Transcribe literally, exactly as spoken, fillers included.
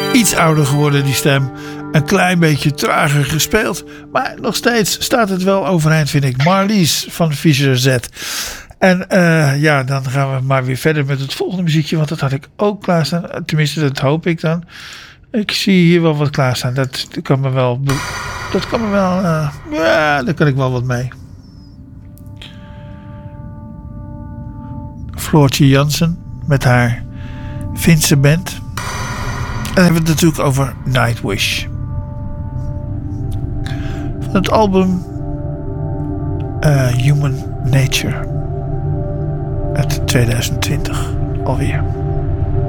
Iets ouder geworden, die stem. Een klein beetje trager gespeeld. Maar nog steeds staat het wel overeind, vind ik. Marlies van Fischer Z. En uh, ja, dan gaan we maar weer verder met het volgende muziekje. Want dat had ik ook klaarstaan. Tenminste, dat hoop ik dan. Ik zie hier wel wat klaarstaan. Dat, dat kan me wel... Dat kan me wel... Uh, ja, daar kan ik wel wat mee. Floortje Jansen met haar Finse band. En dan hebben we het natuurlijk over Nightwish. Van het album uh, Human Nature. Uit tweeduizend twintig alweer.